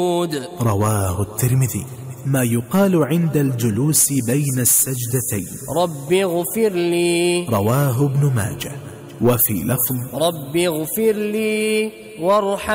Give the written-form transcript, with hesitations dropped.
رواه الترمذي. ما يقال عند الجلوس بين السجدتين: رب اغفر لي. رواه ابن ماجه. وفي لفظ: رب اغفر لي وارحمني.